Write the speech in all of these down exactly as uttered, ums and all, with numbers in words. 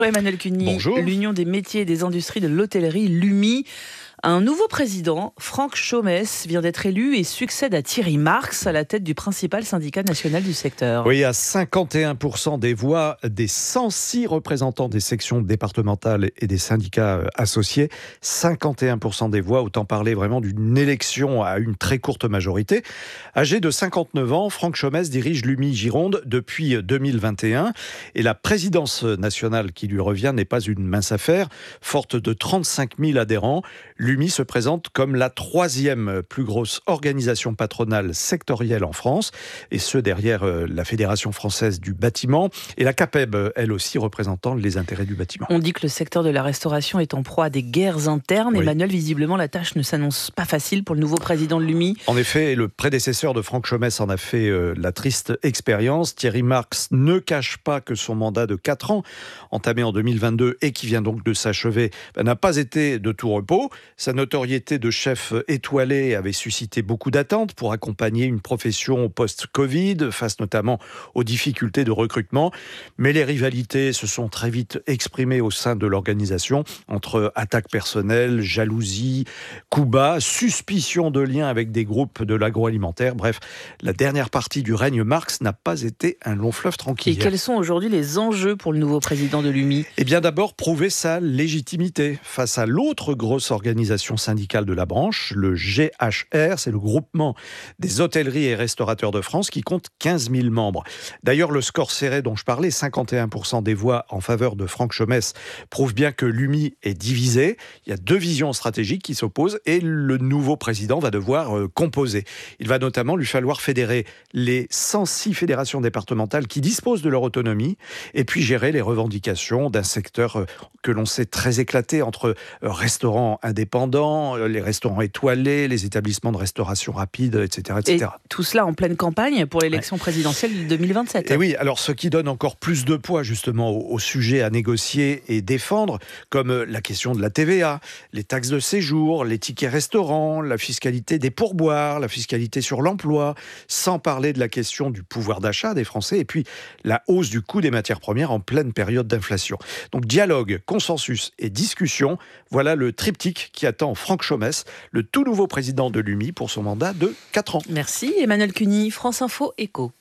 Emmanuel Cuny, Bonjour. L'Union des métiers et des industries de l'hôtellerie, l'U M I. Un nouveau président, Franck Chaumès, vient d'être élu et succède à Thierry Marx à la tête du principal syndicat national du secteur. Oui, à cinquante et un pour cent des voix des cent six représentants des sections départementales et des syndicats associés, cinquante et un pour cent des voix, autant parler vraiment d'une élection à une très courte majorité. Âgé de cinquante-neuf ans, Franck Chaumès dirige l'U M I Gironde depuis deux mille vingt et un et la présidence nationale qui lui revient n'est pas une mince affaire. Forte de trente-cinq mille adhérents, l'U M I se présente comme la troisième plus grosse organisation patronale sectorielle en France, et ce derrière la Fédération française du bâtiment et la CAPEB, elle aussi représentant les intérêts du bâtiment. On dit que le secteur de la restauration est en proie à des guerres internes. Oui. Emmanuel, visiblement, la tâche ne s'annonce pas facile pour le nouveau président de l'U M I. En effet, le prédécesseur de Franck Chaumès en a fait euh, la triste expérience. Thierry Marx ne cache pas que son mandat de quatre ans, entamé en deux mille vingt-deux et qui vient donc de s'achever, ben, n'a pas été de tout repos. Sa notoriété de chef étoilé avait suscité beaucoup d'attentes pour accompagner une profession post-Covid, face notamment aux difficultés de recrutement. Mais les rivalités se sont très vite exprimées au sein de l'organisation, entre attaques personnelles, jalousie, coups bas, suspicion de liens avec des groupes de l'agroalimentaire. Bref, la dernière partie du règne Marx n'a pas été un long fleuve tranquille. Et quels sont aujourd'hui les enjeux pour le nouveau président de l'U M I ? Eh bien d'abord, prouver sa légitimité face à l'autre grosse organisation syndicale de la branche, le G H R, c'est le groupement des hôtelleries et restaurateurs de France qui compte quinze mille membres. D'ailleurs, le score serré dont je parlais, cinquante et un pour cent des voix en faveur de Franck Chaumès, prouve bien que l'U M I est divisé. Il y a deux visions stratégiques qui s'opposent et le nouveau président va devoir euh, composer. Il va notamment lui falloir fédérer les cent six fédérations départementales qui disposent de leur autonomie et puis gérer les revendications d'un secteur euh, que l'on sait très éclaté entre euh, restaurants indépendants, euh, les restaurants étoilés, les établissements de restauration rapide, et cetera, et cetera. Et tout cela en pleine campagne pour l'élection ouais. présidentielle de deux mille vingt-sept. Et oui, alors ce qui donne encore plus de poids justement au, au sujet à négocier et défendre, comme la question de la T V A, les taxes de séjour, les tickets restaurants, la fiscalité des pourboires, la fiscalité sur l'emploi, sans parler de la question du pouvoir d'achat des Français et puis la hausse du coût des matières premières en pleine période d'inflation. Donc dialogue, consensus et discussion, voilà le triptyque qui attend Franck Chaumès, le tout nouveau président de l'U M I pour son mandat de quatre ans. Merci Emmanuel Cuny, France Info Écho.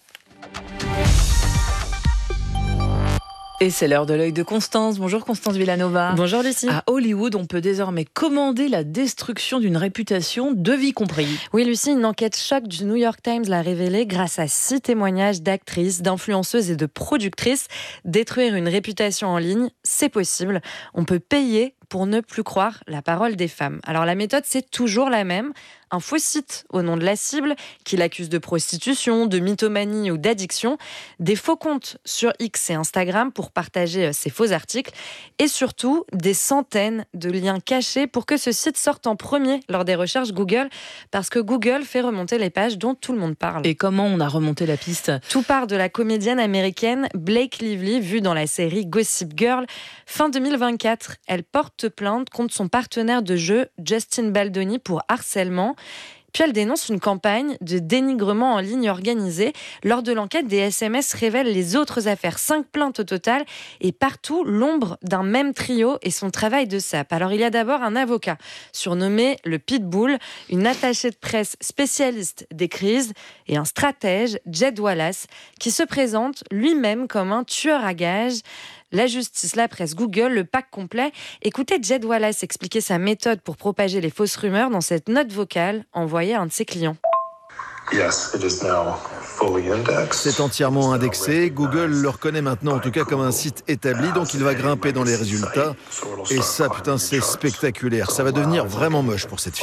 Et c'est l'heure de l'œil de Constance. Bonjour Constance Villanova. Bonjour Lucie. À Hollywood, on peut désormais commander la destruction d'une réputation, devis compris. Oui Lucie, une enquête choc du New York Times l'a révélé grâce à six témoignages d'actrices, d'influenceuses et de productrices. Détruire une réputation en ligne, c'est possible. On peut payer pour ne plus croire la parole des femmes. Alors la méthode, c'est toujours la même. Un faux site au nom de la cible qui l'accuse de prostitution, de mythomanie ou d'addiction, des faux comptes sur X et Instagram pour partager ses faux articles et surtout des centaines de liens cachés pour que ce site sorte en premier lors des recherches Google parce que Google fait remonter les pages dont tout le monde parle. Et comment on a remonté la piste ? Tout part de la comédienne américaine Blake Lively, vue dans la série Gossip Girl. Fin deux mille vingt-quatre, elle porte plainte contre son partenaire de jeu Justin Baldoni pour harcèlement. Puis elle dénonce une campagne de dénigrement en ligne organisée. Lors de l'enquête, des S M S révèlent les autres affaires. Cinq plaintes au total et partout l'ombre d'un même trio et son travail de sape. Alors il y a d'abord un avocat surnommé le Pitbull, une attachée de presse spécialiste des crises et un stratège, Jed Wallace, qui se présente lui-même comme un tueur à gages. La justice, la presse, Google, le pack complet. Écoutez Jed Wallace expliquer sa méthode pour propager les fausses rumeurs dans cette note vocale envoyée à un de ses clients. Yes, it is now fully indexed. C'est entièrement indexé. Google le reconnaît maintenant en tout cas comme un site établi, donc il va grimper dans les résultats. Et ça, putain, c'est spectaculaire. Ça va devenir vraiment moche pour cette fille.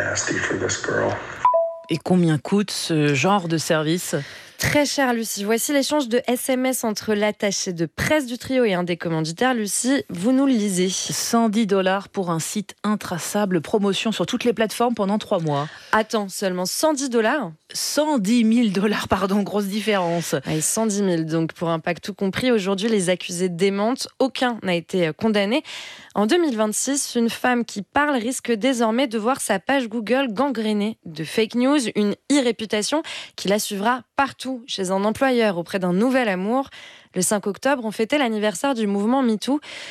Et combien coûte ce genre de service ? Très cher, Lucie. Voici l'échange de S M S entre l'attaché de presse du trio et un des commanditaires. Lucie, vous nous le lisez. cent dix dollars pour un site intraçable, promotion sur toutes les plateformes pendant trois mois. Attends, seulement cent dix dollars ? cent dix mille dollars, pardon, grosse différence. Allez, cent dix mille, donc pour un pack tout compris. Aujourd'hui, les accusés démentent. Aucun n'a été condamné. En deux mille vingt-six, une femme qui parle risque désormais de voir sa page Google gangrénée de fake news, une e-réputation qui la suivra partout MeToo chez un employeur auprès d'un nouvel amour. Le cinq octobre, on fêtait l'anniversaire du mouvement MeToo.